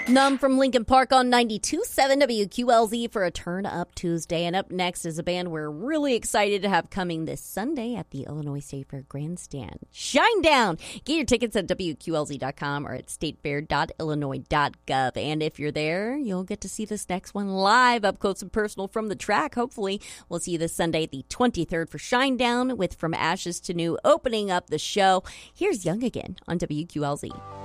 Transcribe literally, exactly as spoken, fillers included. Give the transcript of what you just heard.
Numb from Lincoln Park on ninety-two point seven W Q L Z for a Turn Up Tuesday. And up next is a band we're really excited to have coming this Sunday at the Illinois State Fair Grandstand. Shinedown! Get your tickets at W Q L Z dot com or at state fair dot illinois dot gov. And if you're there, you'll get to see this next one live, up close and personal from the track. Hopefully, we'll see you this Sunday, the twenty-third, for Shinedown with From Ashes to New opening up the show. Here's Young Again on W Q L Z.